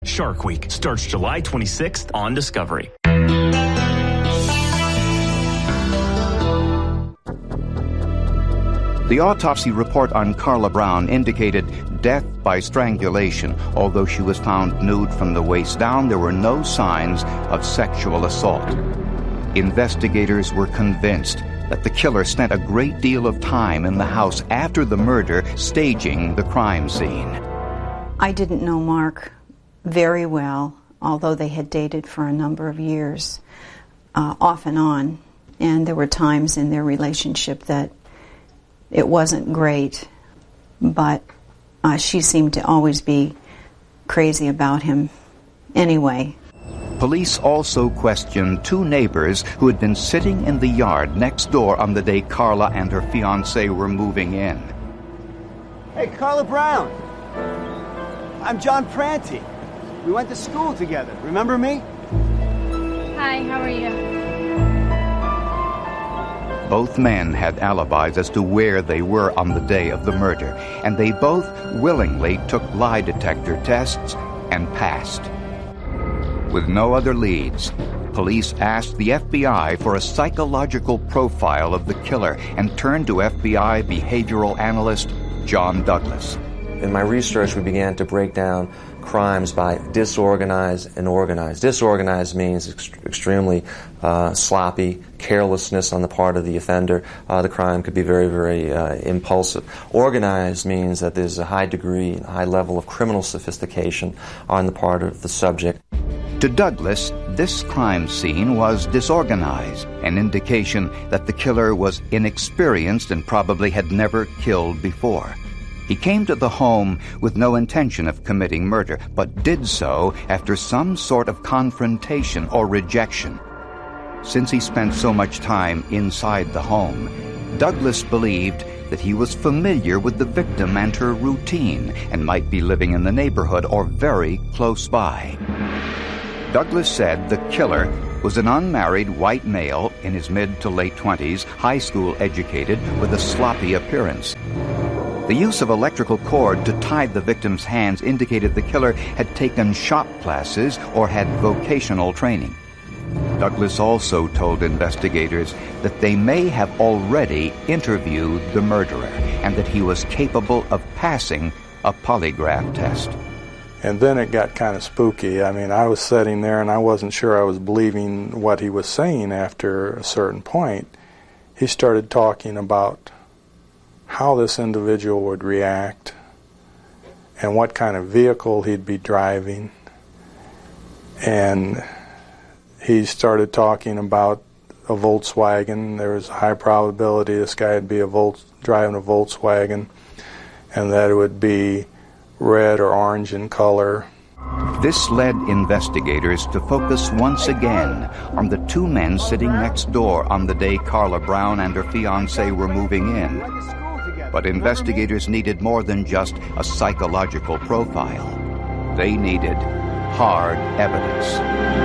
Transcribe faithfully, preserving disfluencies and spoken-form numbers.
Shark Week starts July twenty-sixth on Discovery. The autopsy report on Carla Brown indicated death by strangulation. Although she was found nude from the waist down, there were no signs of sexual assault. Investigators were convinced that the killer spent a great deal of time in the house after the murder, staging the crime scene. I didn't know Mark very well, although they had dated for a number of years, uh, off and on. And there were times in their relationship that it wasn't great, but uh, she seemed to always be crazy about him anyway. Police also questioned two neighbors who had been sitting in the yard next door on the day Carla and her fiancé were moving in. Hey, Carla Brown. I'm John Pranti. We went to school together. Remember me? Hi, how are you? Both men had alibis as to where they were on the day of the murder, and they both willingly took lie detector tests and passed. With no other leads, police asked the F B I for a psychological profile of the killer and turned to F B I behavioral analyst John Douglas. In my research, we began to break down crimes by disorganized and organized. Disorganized means ex- extremely uh, sloppy, carelessness on the part of the offender. Uh, the crime could be very, very uh, impulsive. Organized means that there's a high degree, a high level of criminal sophistication on the part of the subject. To Douglas, this crime scene was disorganized, an indication that the killer was inexperienced and probably had never killed before. He came to the home with no intention of committing murder, but did so after some sort of confrontation or rejection. Since he spent so much time inside the home, Douglas believed that he was familiar with the victim and her routine and might be living in the neighborhood or very close by. Douglas said the killer was an unmarried white male in his mid to late twenties, high school educated, with a sloppy appearance. The use of electrical cord to tie the victim's hands indicated the killer had taken shop classes or had vocational training. Douglas also told investigators that they may have already interviewed the murderer and that he was capable of passing a polygraph test. And then it got kind of spooky. I mean, I was sitting there and I wasn't sure I was believing what he was saying after a certain point. He started talking about how this individual would react and what kind of vehicle he'd be driving. And he started talking about a Volkswagen. There was a high probability this guy would be a Volt, driving a Volkswagen, and that it would be red or orange in color. This led investigators to focus once again on the two men sitting next door on the day Carla Brown and her fiancé were moving in. But investigators needed more than just a psychological profile. They needed hard evidence.